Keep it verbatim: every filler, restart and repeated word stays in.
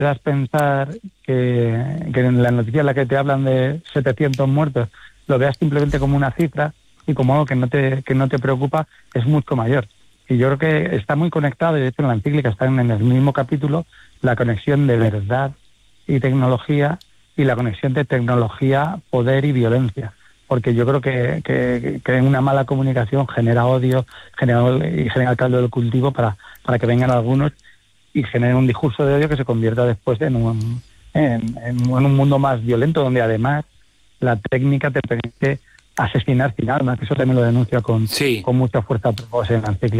puedas pensar que, que en la noticia en la que te hablan de setecientos muertos lo veas simplemente como una cifra y como algo que no te que no te preocupa, es mucho mayor. Y yo creo que está muy conectado, y de hecho en la encíclica está en el mismo capítulo, la conexión de verdad y tecnología y la conexión de tecnología, poder y violencia. Porque yo creo que, que, que una mala comunicación genera odio, genera, y genera el caldo del cultivo para, para que vengan algunos y generen un discurso de odio que se convierta después en un, en, en, en un mundo más violento, donde además la técnica te permite asesinar sin armas, que eso también lo denuncia con, Sí. con mucha fuerza en la encíclica.